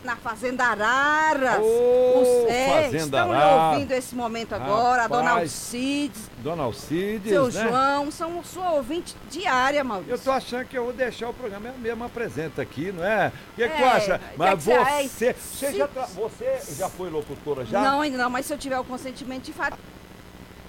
na Fazenda Araras. Fazenda estão Araras. ouvindo esse momento agora, a Dona Rapaz, Alcides, Dona Alcides, seu né? João, são sua ouvinte diária, Maurício. Eu tô achando que eu vou deixar o programa, eu mesmo apresenta aqui, não é? O que tu É, acha? Mas que você já foi locutora já? Não, ainda não, mas se eu tiver o consentimento de fato,